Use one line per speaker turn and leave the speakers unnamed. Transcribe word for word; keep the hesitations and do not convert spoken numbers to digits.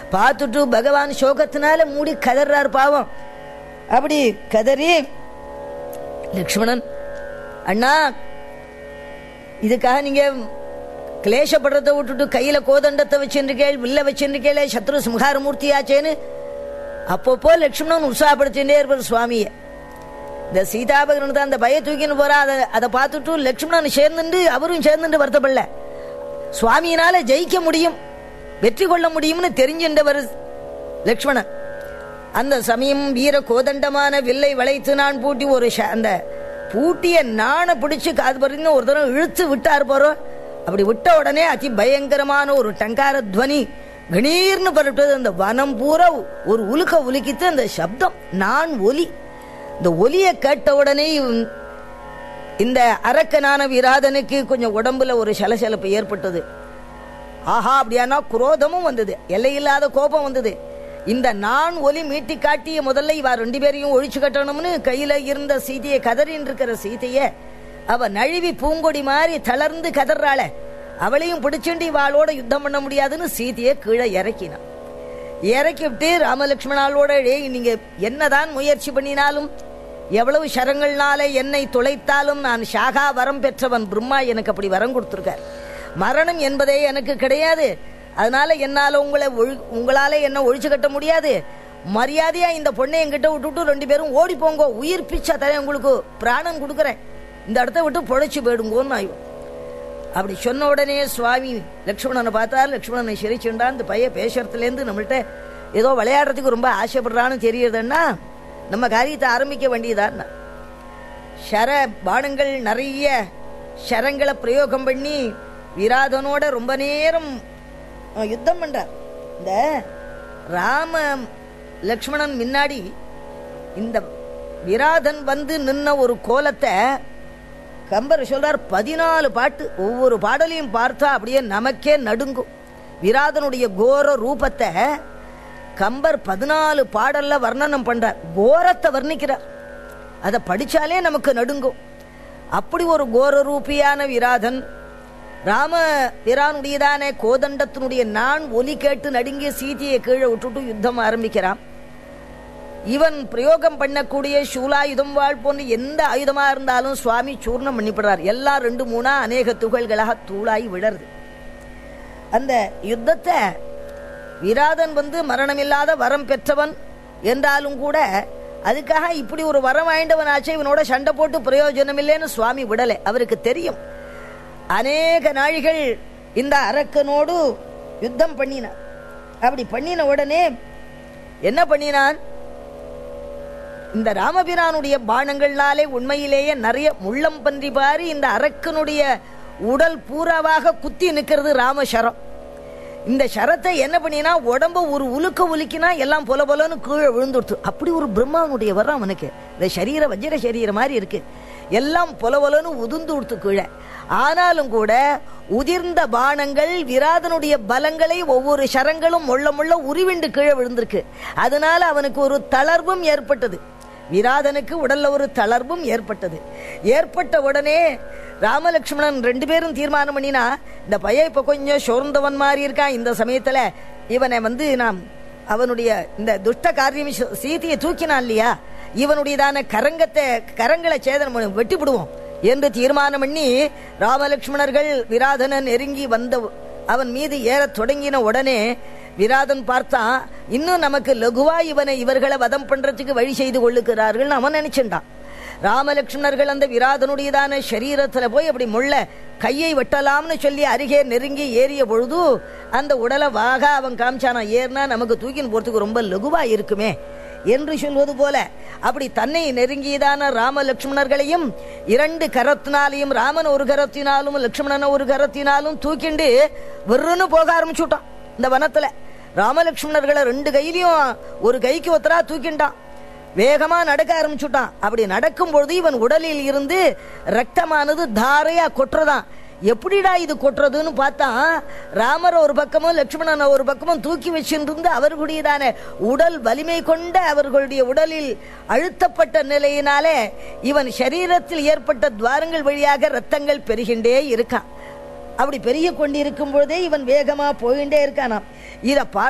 பார்த்துட்டு பகவான் சோகத்தினால மூடி கதறார் பாவம். அப்படி கதறி லக்ஷ்மணன், அண்ணா இதுக்காக நீங்க கிளேசப்படுறதை விட்டுட்டு கையில கோதண்டத்தை வச்சிருக்கேள், வில்ல வச்சிருக்கேளே, சத்ரு சிம்ஹார மூர்த்தியாச்சேன்னு அப்பப்போ லக்ஷ்மணன் உற்சாகப்படுத்திட்டே இருப்பார் சுவாமிய. இந்த சீதாபகரன் அந்த பய தூக்கின்னு போறா, அதை அதை பார்த்துட்டு லக்ஷ்மணன் சேர்ந்துட்டு அவரும் சேர்ந்துட்டு வருத்தப்படல. சுவாமியினால ஜெயிக்க முடியும், வெற்றி கொள்ள முடியும்னு தெரிஞ்சின்றவர் லக்ஷ்மணன். அந்த சமயம் வீர கோதண்டமான வில்லை வளைத்து நான் பூட்டி ஒரு அந்த பூட்டிய நாண பிடிச்சு காது பறிந்து ஒரு தரம் இழுத்து விட்டார் போறோம். அப்படி விட்ட உடனே அதி பயங்கரமான ஒரு டங்கார துவனி கணீர்னு பரட்டது. அந்த வனம் பூரா ஒரு உலுக்க உலுக்கித்து அந்த சப்தம் நான் ஒலி. இந்த ஒலியை கேட்ட உடனே இந்த அரக்கனான விராதனுக்கு கொஞ்சம் உடம்புல ஒரு சலசலப்பு ஏற்பட்டது. ஆஹா, அப்படியானா குரோதமும் வந்தது, எல்லையில்லாத கோபம் வந்தது. இந்த நான் ஒலி மீட்டி காட்டிய முதல்ல இவ ரெண்டு பேரையும் ஒழிச்சு கட்டணும்னு கையில இருந்த சீதையை, கதறின் இருக்கிற சீதைய அவ நழுவி பூங்கொடி மாதிரி தளர்ந்து கதறாள, அவளையும் பிடிச்சுண்டு இவாளோட யுத்தம் பண்ண முடியாதுன்னு சீதையை கீழே இறக்கினான். இறக்கி விட்டு ராமலட்சுமணாலோட, நீங்க என்னதான் முயற்சி பண்ணினாலும், எவ்வளவு சரங்கள்னால என்னை துளைத்தாலும் நான் சாகா வரம் பெற்றவன் பிரம்மா எனக்கு அப்படி வரம் கொடுத்திருக்கார். மரணம் என்பதே எனக்கு கிடையாது. அதனால என்னால உங்களை உங்களால என்ன ஒழிச்சு கட்ட முடியாது. மரியாதையா இந்த பொண்ணை என்கிட்ட விட்டுட்டு ரெண்டு பேரும் ஓடி போங்க, உயிர் பிச்சை தரேன், உங்களுக்கு பிராணம் கொடுக்குறேன், இந்த இடத்த விட்டு பொழைச்சு போயிடுங்கோன்னு ஆயும். அப்படி சொன்ன உடனே சுவாமி லக்ஷ்மணனை பார்த்தார். லக்ஷ்மணனை சிரிச்சுண்டான். இந்த பையன் பேசுறதுலேருந்து நம்மள்கிட்ட ஏதோ விளையாடுறதுக்கு ரொம்ப ஆசைப்படுறான்னு தெரியுதுன்னா நம்ம காரியத்தை ஆரம்பிக்க வேண்டியதான். ஷர பானங்கள் நிறைய ஷரங்களை பிரயோகம் பண்ணி விராதனோட ரொம்ப நேரம் யுத்தம் பண்றார். இந்த ராம லக்ஷ்மணன் முன்னாடி இந்த விராதன் வந்து நின்ன ஒரு கோலத்தை கம்பர் சொல்றார். பதினாலு பாட்டு, ஒவ்வொரு பாடலையும் பார்த்தா அப்படியே நமக்கே நடுங்கும். விராதனுடைய கோர ரூபத்தை கம்பர் பதினாலு பாடல்ல வர்ணனம் பண்றார். கோரத்தை வர்ணிக்கிறார், அதை படிச்சாலே நமக்கு நடுங்கும். அப்படி ஒரு கோர ரூபியான விராதன் ராம பிரானுடையதான கோதண்டத்தினுடைய நான் ஒலி கேட்டு நடுங்கிய சீதையை கீழே விட்டுட்டு யுத்தம் ஆரம்பிக்கிறான். இவன் பிரயோகம் பண்ணக்கூடிய சூலாயுதம் வாழ் போன்ற எந்த ஆயுதமா இருந்தாலும் சுவாமி சூர்ணம் பண்ணிப்படுறார். எல்லாம் ரெண்டு மூணா அநேக துகள்களாக தூளாய் விழருது. அந்த யுத்தத்தை விராதன் வந்து மரணமில்லாத வரம் பெற்றவன் என்றாலும் கூட அதுக்காக இப்படி ஒரு வரம் வாய்ந்தவன் ஆச்சு, இவனோட சண்டை போட்டு பிரயோஜனம் இல்லைன்னு சுவாமி விடலை. அவருக்கு தெரியும். அநேக நாழிகள் இந்த அரக்கனோடு யுத்தம் பண்ணினான். அப்படி பண்ணின உடனே என்ன பண்ணினான், இந்த ராமபிரானுடைய பானங்கள்னாலே உண்மையிலேயே நிறைய முள்ளம் பன்றி பாரி இந்த அரக்கனுடைய உடல் பூராவாக குத்தி நிற்கிறது ராமசரம். இந்த சரத்தை என்ன பண்ணினா உடம்பு ஒரு உலுக்க உலுக்கினா எல்லாம் பொல பொலன்னு கீழே விழுந்துடுத்து. அப்படி ஒரு பிரம்மாவுடைய வர்றான் அவனுக்கு. இந்த சரீர வஜ்ர சரீர மாதிரி இருக்கு, எல்லாம் பொல பொலன்னு உதிர்ந்து கொடுத்து கீழே. ஆனாலும் கூட உதிர்ந்த பானங்கள் விராதனுடைய பலங்களை ஒவ்வொரு சரங்களும் முள்ள முள்ள உருவிண்டு கீழே விழுந்திருக்கு. அதனால அவனுக்கு ஒரு தளர்வும் ஏற்பட்டது. விராதனுக்கு உடல்ல ஒரு தளர்வும் ஏற்பட்டது. ஏற்பட்ட உடனே ராமலட்சுமணன் ரெண்டு பேரும் தீர்மானம் பண்ணினா, இந்த பையன் இப்ப கொஞ்சம் சோர்ந்தவன் மாதிரி இருக்கான், இந்த சமயத்துல இவனை வந்து நாம் அவனுடைய இந்த துஷ்ட காரியம் சீதையை தூக்கினான் இல்லையா, இவனுடையதான கரங்கத்தை கரங்களை சேதனம் வெட்டி விடுவோம் என்று தீர்மானம் பண்ணி ராமலட்சுமணர்கள் விராதனன் நெருங்கி வந்த அவன் மீது ஏற தொடங்கின உடனே விராதன் பார்த்தான், இன்னும் நமக்கு லகுவா இவனை இவர்களை வதம் பண்றதுக்கு வழி செய்து கொள்ளுகிறார்கள் அவன் நினைச்சுட்டான். ராமலட்சுமணர்கள் அந்த விராதனுடையதான சரீரத்துல போய் அப்படி முள்ள கையை வெட்டலாம்னு சொல்லி அருகே நெருங்கி ஏறிய பொழுது அந்த உடலை வாக அவன் காமிச்சானா, ஏறினா நமக்கு தூக்கின்னு போறதுக்கு ரொம்ப லகுவா இருக்குமே என்று சொல்வது போல அப்படி தன்னை நெருங்கியதான ராம லட்சுமணர்களையும் இரண்டு கரத்தினாலையும், ராமன் ஒரு கரத்தினாலும் லட்சுமணன் ஒரு கரத்தினாலும் தூக்கிண்டு வெறுன்னு போக ஆரம்பிச்சுட்டான். இந்த வனத்துல ராமலட்சுமணர்களை ரெண்டு கையிலையும் ஒரு கைக்கு ஒத்தரா தூக்கிண்டான். வேகமா நடக்க ஆரம்பிச்சுட்டான். அப்படி நடக்கும் பொழுது இவன் உடலில் இருந்து ரத்தமானது தாரையா கொட்டுறதான். எப்படிடா இது கொட்டுறதுன்னு பார்த்தா, ராமர் ஒரு பக்கமும் லட்சுமணன் ஒரு பக்கமும் தூக்கி வச்சிருந்து அவர்களுடையதான உடல் வலிமை கொண்ட அவர்களுடைய உடலில் அழுத்தப்பட்ட நிலையினாலே இவன் சரீரத்தில் ஏற்பட்ட துவாரங்கள் வழியாக ரத்தங்கள் பெருகின்றே இருக்கான். அப்படி பெருகி கொண்டிருக்கும் பொழுதே இவன் வேகமா போயிட்டே இருக்கானாம். இதை